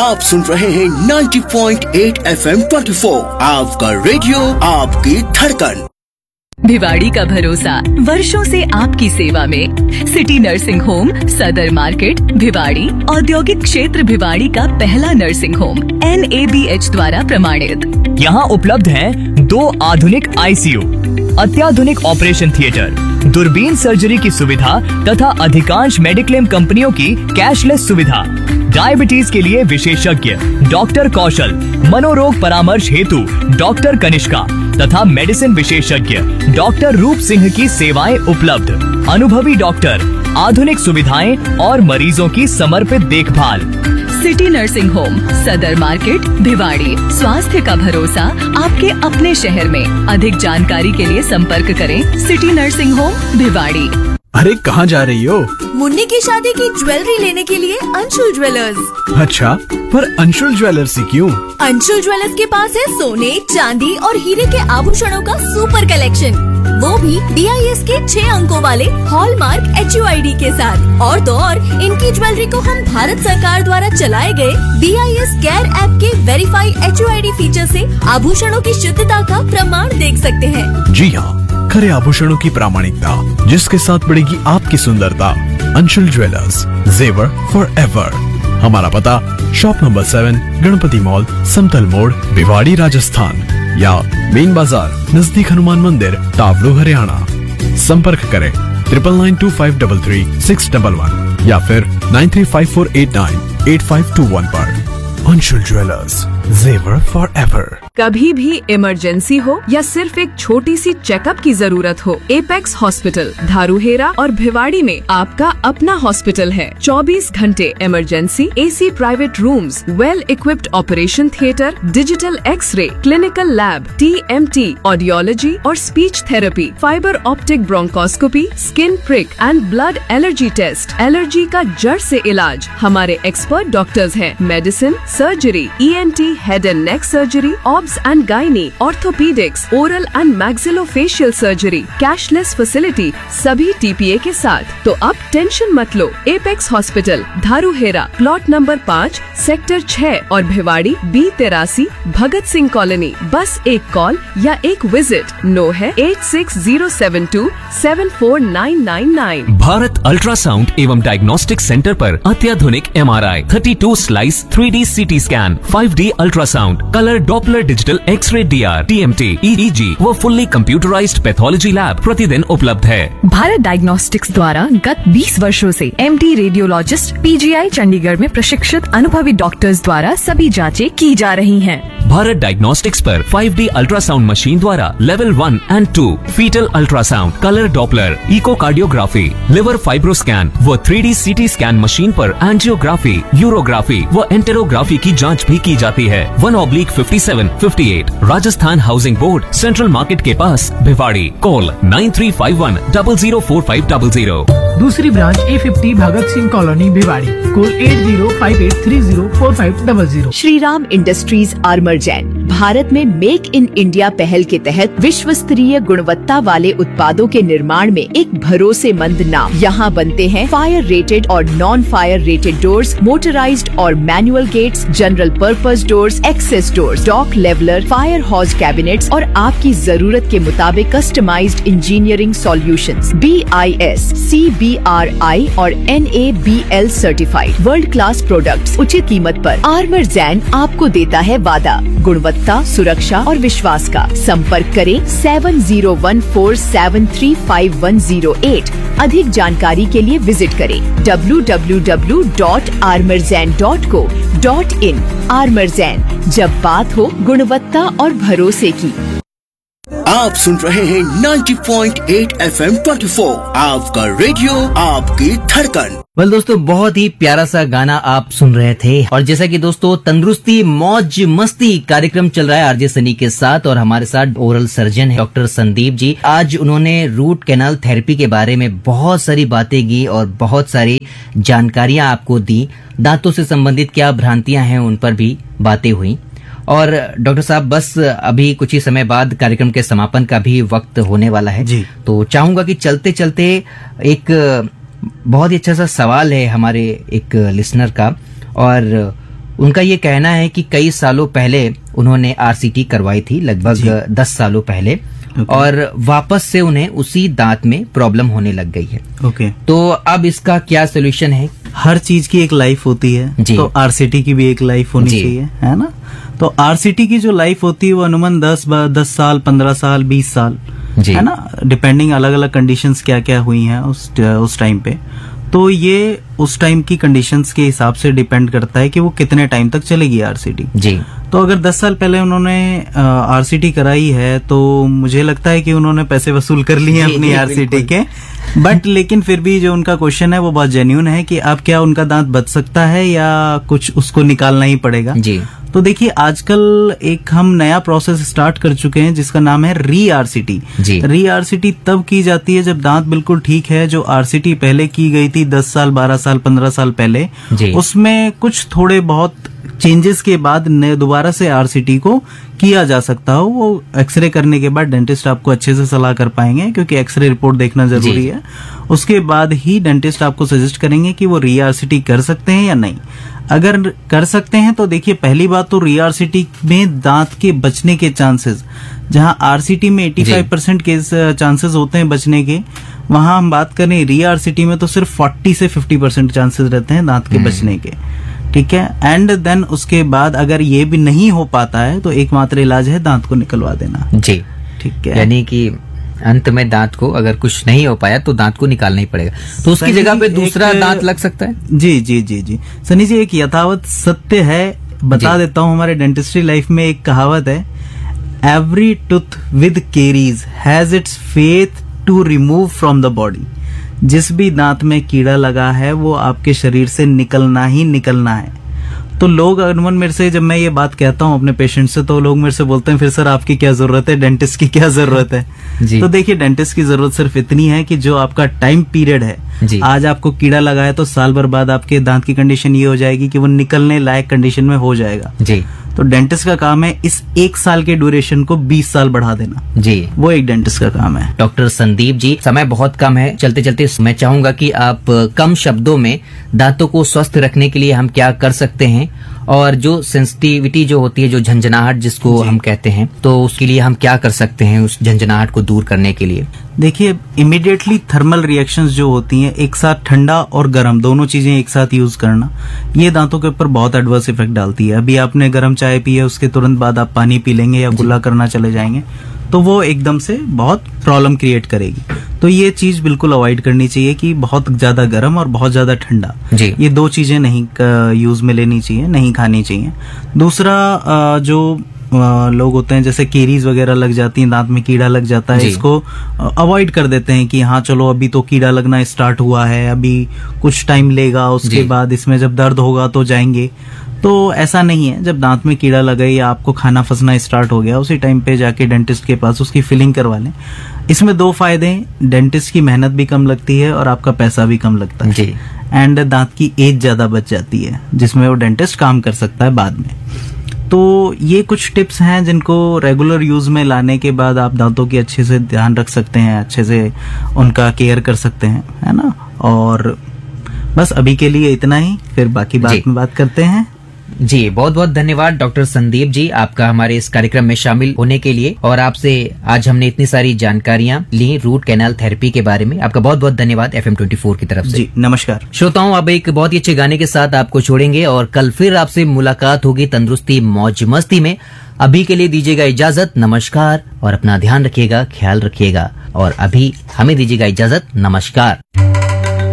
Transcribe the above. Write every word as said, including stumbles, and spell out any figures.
आप सुन रहे हैं नब्बे पॉइंट आठ एफ एम चौबीस, आपका रेडियो आपकी धड़कन। भिवाड़ी का भरोसा वर्षों से आपकी सेवा में। सिटी नर्सिंग होम सदर मार्केट भिवाड़ी औद्योगिक क्षेत्र भिवाड़ी का पहला nursing home N A B H द्वारा प्रमाणित। यहाँ उपलब्ध है दो आधुनिक आई सी यू, अत्याधुनिक ऑपरेशन थिएटर, दूरबीन सर्जरी की सुविधा तथा अधिकांश मेडिक्लेम कंपनियों की कैशलेस सुविधा। डायबिटीज के लिए विशेषज्ञ डॉक्टर कौशल, मनोरोग परामर्श हेतु डॉक्टर कनिष्का तथा मेडिसिन विशेषज्ञ डॉक्टर रूप सिंह की सेवाएं उपलब्ध। अनुभवी डॉक्टर, आधुनिक सुविधाएं और मरीजों की समर्पित देखभाल। सिटी नर्सिंग होम सदर मार्केट भिवाड़ी, स्वास्थ्य का भरोसा आपके अपने शहर में। अधिक जानकारी के लिए संपर्क करें सिटी नर्सिंग होम भिवाड़ी। अरे कहाँ जा रही हो? मुन्नी की शादी की ज्वेलरी लेने के लिए अंशुल ज्वेलर्स। अच्छा, पर अंशुल ज्वेलर्स ही क्यों? अंशुल ज्वेलर्स के पास है सोने, चांदी और हीरे के आभूषणों का सुपर कलेक्शन, वो भी डी आई एस के छह अंकों वाले hallmark H U I D के साथ। और तो और इनकी ज्वेलरी को हम भारत सरकार द्वारा चलाए गए D I S care app के verify H U I D feature से आभूषणों की शुद्धता का प्रमाण देख सकते हैं। जी हाँ, खरे आभूषणों की प्रामाणिकता जिसके साथ बढ़ेगी आपकी सुंदरता। अंशुल ज्वेलर्स, जेवर फॉर एवर। हमारा पता shop number seven, Ganpati mall, समतल मोड़, भिवाड़ी राजस्थान, या मेन बाजार नजदीक हनुमान मंदिर, तावड़ू हरियाणा। संपर्क करें triple nine to five double three six double one या फिर nine three five four eight nine eight five to one पर। अंशुल ज्वेलर्स, जेवर फॉर एवर। कभी भी इमरजेंसी हो या सिर्फ एक छोटी सी चेकअप की जरूरत हो, एपेक्स हॉस्पिटल धारूहेरा और भिवाड़ी में आपका अपना हॉस्पिटल है। चौबीस घंटे emergency, AC private rooms, well equipped operation theatre, digital x ray, clinical lab, T M T, audiology और speech therapy, fibre optic bronchoscopy, skin prick and blood allergy test, allergy का जड़ से इलाज। हमारे एक्सपर्ट डॉक्टर्स हैं। Medicine, surgery, E N T, head and neck surgery, obs and gynae, orthopaedics, oral and maxillofacial surgery, cashless facility, सभी T P A के साथ। तो अब टेंशन मत लो। एपेक्स हॉस्पिटल धारूहेरा, प्लॉट नंबर पाँच, सेक्टर छह और भिवाड़ी बी तिरासी, भगत सिंह कॉलोनी। बस एक कॉल या एक विजिट। नो है eight six zero seven to seven four nine nine nine. Bharat ultrasound एवं डायग्नोस्टिक सेंटर पर अत्याधुनिक एम आर आई, thirty two slice three D C T scan, five D ultrasound, colour Doppler digital x ray D R, T M T, ई ई जी व fully computerised pathology lab प्रतिदिन उपलब्ध है। Bharat diagnostics द्वारा गत बीस वर्षों से M D radiologist P G आई चंडीगढ़ में प्रशिक्षित अनुभवी डॉक्टर्स द्वारा सभी जांचें की जा रही हैं। भारत डायग्नोस्टिक्स पर फाइव डी अल्ट्रासाउंड मशीन द्वारा level one and to, fetal ultrasound, colour Doppler, echocardiography, liver fibroscan व three D C T scan machine पर एंजियोग्राफी, यूरोग्राफी व एंटेरोग्राफी की जांच भी की जाती है। One oblique fifty seven fifty eight, Rajasthan housing board, central market के पास, Bhiwadi. Call nine three five one double zero four five double zero. दूसरी branch A fifty Bhagat Singh colony Bhiwadi. Call at zero five eight three zero four five double zero. Shriram industries armour Jain Bharat में make in India पहल के तहत विश्व स्तरीय गुणवत्ता वाले उत्पादों के निर्माण में एक भरोसेमंद नाम। यहाँ बनते हैं फायर रेटेड और non fire rated doors, motorised और manual gets, general purpose doors, access doors, dock leveller, fire हॉज cabinets और आपकी जरूरत के मुताबिक customised engineering solutions, B I S, C B are आई और N A B L certified world class products उचित कीमत पर। आर्मर जैन आपको देता है वादा गुणवत्ता, सुरक्षा और विश्वास का। संपर्क करें seven zero one four seven three five one zero eight. अधिक जानकारी के लिए विजिट करें W W W dot armour Jain dot co dot in. Armour Jain, जब बात हो गुणवत्ता और भरोसे की। आप सुन रहे हैं नब्बे पॉइंट आठ एफ एम चौबीस, आपका रेडियो आपकी धड़कन। वेल well, दोस्तों, बहुत ही प्यारा सा गाना आप सुन रहे थे। और जैसा कि दोस्तों तंदुरुस्ती मौज मस्ती कार्यक्रम चल रहा है आरजे सनी के साथ, और हमारे साथ ओरल सर्जन है डॉक्टर संदीप जी। आज उन्होंने रूट कैनाल थेरेपी के बारे में बहुत सारी बातें की और बहुत सारी जानकारियां आपको दी। दांतों से संबंधित क्या भ्रांतियां हैं उन पर भी बातें हुई। और डॉक्टर साहब, बस अभी कुछ ही समय बाद कार्यक्रम के समापन का भी वक्त होने वाला है जी। तो चाहूंगा कि चलते चलते एक बहुत ही अच्छा सा सवाल है हमारे एक लिसनर का, और उनका ये कहना है कि कई सालों पहले उन्होंने आरसीटी करवाई थी, लगभग दस सालों पहले, okay. और वापस से उन्हें उसी दांत में प्रॉब्लम होने लग गई है। Okay okay. तो अब इसका क्या सोल्यूशन है? हर चीज की एक लाइफ होती है, तो आरसीटी की भी एक लाइफ होनी चाहिए, है ना। तो आरसीटी की जो लाइफ होती है वो अनुमान दस दस साल, पंद्रह साल, बीस साल, है ना, डिपेंडिंग अलग अलग कंडीशंस क्या क्या हुई हैं उस उस टाइम पे। तो ये उस टाइम की कंडीशंस के हिसाब से डिपेंड करता है कि वो कितने टाइम तक चलेगी आरसीटी। जी। तो अगर दस साल पहले उन्होंने आरसीटी कराई है तो मुझे लगता है कि उन्होंने पैसे वसूल कर लिए हैं अपनी आरसीटी के। बट लेकिन फिर भी जो उनका क्वेश्चन है वो बहुत जेन्युइन है कि अब क्या उनका दांत बच सकता है या कुछ उसको निकालना ही पड़ेगा। जी। तो देखिए आजकल एक हम नया प्रोसेस स्टार्ट कर चुके हैं जिसका नाम है री आरसीटी। री आरसीटी तब की जाती है जब दांत बिल्कुल ठीक है। जो आरसीटी पहले की गई थी दस साल, बारह साल, पंद्रह साल पहले, उसमें कुछ थोड़े बहुत चेंजेस के बाद दोबारा से आरसीटी को किया जा सकता हो। वो एक्सरे करने के बाद डेंटिस्ट आपको अच्छे से सलाह कर पाएंगे, क्योंकि एक्सरे रिपोर्ट देखना जरूरी है। उसके बाद ही डेंटिस्ट आपको सजेस्ट करेंगे कि वो री आरसीटी कर सकते हैं या नहीं। अगर कर सकते हैं तो देखिए पहली बात तो री आरसीटी में दांत के बचने के चांसेस, जहां आरसीटी में पचासी परसेंट के चांसेस होते हैं बचने के, वहां हम बात करें री आरसीटी में तो सिर्फ चालीस से पचास परसेंट चांसेस रहते हैं दांत के बचने के। ठीक है। एंड देन उसके बाद अगर ये भी नहीं हो पाता है तो एकमात्र इलाज है दांत को निकलवा देना। जी। ठीक है। यानी कि अंत में दांत को अगर कुछ नहीं हो पाया तो दांत को निकालना ही पड़ेगा। तो उसकी जगह पे दूसरा दांत लग सकता है। जी जी जी जी सनी जी, एक यथावत सत्य है, बता देता हूँ। हमारे डेंटिस्ट्री लाइफ में एक कहावत है, every tooth with caries has its faith to remove from the body. जिस भी दांत में कीड़ा लगा है वो आपके शरीर से निकलना ही निकलना है। तो लोग अनमन मेरे से, जब मैं ये बात कहता हूँ अपने पेशेंट से, तो लोग मेरे से बोलते हैं फिर सर आपकी क्या जरूरत है, डेंटिस्ट की क्या जरूरत है। तो देखिए डेंटिस्ट की जरूरत सिर्फ इतनी है कि जो आपका टाइम पीरियड है, आज आपको कीड़ा लगा है तो साल भर बाद आपके दांत की कंडीशन ये हो जाएगी कि वो निकलने लायक कंडीशन में हो जाएगा। जी। तो डेंटिस्ट का काम है इस एक साल के ड्यूरेशन को बीस साल बढ़ा देना। जी। वो एक डेंटिस्ट का काम है। डॉक्टर संदीप जी, समय बहुत कम है, चलते चलते मैं चाहूंगा कि आप कम शब्दों में दांतों को स्वस्थ रखने के लिए हम क्या कर सकते हैं, और जो सेंसिटिविटी जो होती है, जो झंझनाहट जिसको हम कहते हैं, तो उसके लिए हम क्या कर सकते हैं उस झंझनाहट को दूर करने के लिए? देखिए इमीडिएटली थर्मल रिएक्शंस जो होती हैं, एक साथ ठंडा और गर्म दोनों चीजें एक साथ यूज करना, ये दांतों के ऊपर बहुत एडवर्स इफेक्ट डालती है। अभी आपने गर्म चाय पी है, उसके तुरंत बाद आप पानी पी लेंगे या कुल्ला करना चले जाएंगे तो वो एकदम से बहुत प्रॉब्लम क्रिएट करेगी। तो ये चीज बिल्कुल अवॉइड करनी चाहिए कि बहुत ज्यादा गर्म और बहुत ज्यादा ठंडा, ये दो चीजें नहीं यूज में लेनी चाहिए, नहीं खानी चाहिए। दूसरा जो लोग होते हैं जैसे केरीज वगैरह लग जाती हैं, दांत में कीड़ा लग जाता है, इसको अवॉइड कर देते हैं कि हाँ चलो अभी तो कीड़ा लगना स्टार्ट हुआ है, अभी कुछ टाइम लेगा, उसके बाद इसमें जब दर्द होगा तो जाएंगे। तो ऐसा नहीं है। जब दांत में कीड़ा लगा या आपको खाना फंसना स्टार्ट हो गया, उसी टाइम पे जाके डेंटिस्ट के पास उसकी फिलिंग करवा लें। इसमें दो फायदे हैं, डेंटिस्ट की मेहनत भी कम लगती है और आपका पैसा भी कम लगता है। जी। एंड दांत की एज ज्यादा बच जाती है जिसमें वो डेंटिस्ट काम कर सकता है बाद में। तो ये कुछ टिप्स हैं जिनको रेगुलर यूज में लाने के बाद आप दांतों की अच्छे से ध्यान रख सकते हैं, अच्छे से उनका केयर कर सकते हैं, है ना। और बस अभी के लिए इतना ही, फिर बाकी बात में बात करते हैं। जी, बहुत बहुत धन्यवाद डॉक्टर संदीप जी आपका हमारे इस कार्यक्रम में शामिल होने के लिए, और आपसे आज हमने इतनी सारी जानकारियां ली रूट कैनाल थेरेपी के बारे में। आपका बहुत बहुत धन्यवाद एफ एम ट्वेंटी फोर की तरफ से। जी नमस्कार। श्रोताओं, अब एक बहुत ही अच्छे गाने के साथ आपको छोड़ेंगे और कल फिर आपसे मुलाकात होगी तंदुरुस्ती मौज मस्ती में। अभी के लिए दीजिएगा इजाजत, नमस्कार, और अपना ध्यान रखिएगा, ख्याल रखिएगा, और अभी हमें दीजिएगा इजाजत, नमस्कार।